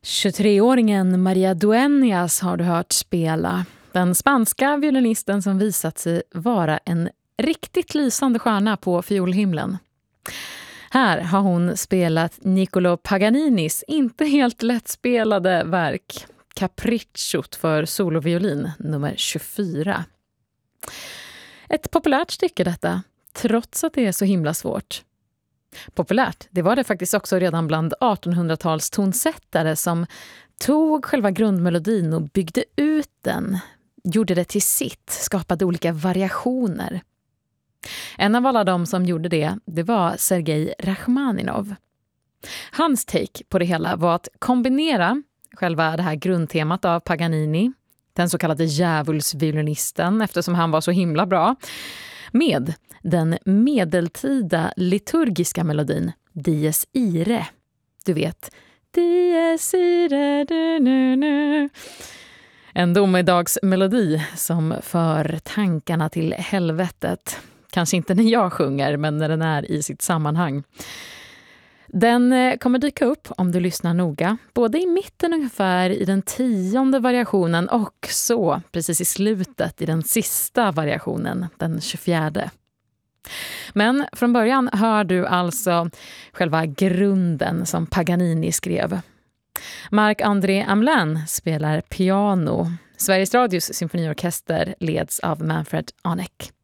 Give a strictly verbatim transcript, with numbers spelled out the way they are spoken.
tjugotreåringen Maria Dueñas har du hört spela. Den spanska violinisten som visat sig vara en riktigt lysande stjärna på fiolhimlen. Här har hon spelat Niccolò Paganinis inte helt lättspelade verk Capricciot för soloviolin nummer tjugofyra. Ett populärt stycke detta, trots att det är så himla svårt. Populärt, det var det faktiskt också redan bland artonhundratals tonsättare som tog själva grundmelodin och byggde ut den, gjorde det till sitt, skapade olika variationer. En av alla de som gjorde det, det var Sergej Rachmaninov. Hans take på det hela var att kombinera själva det här grundtemat av Paganini, den så kallade djävulsviolinisten, eftersom han var så himla bra, med den medeltida liturgiska melodin Dies Irae. Du vet, Dies Irae, du, nu, nu. En domedagsmelodi som för tankarna till helvetet. Kanske inte när jag sjunger, men när den är i sitt sammanhang. Den kommer dyka upp om du lyssnar noga, både i mitten ungefär i den tionde variationen och så precis i slutet i den sista variationen, den tjugofjärde. Men från början hör du alltså själva grunden som Paganini skrev. Marc-André Hamelin spelar piano. Sveriges Radios symfoniorkester leds av Manfred Honeck.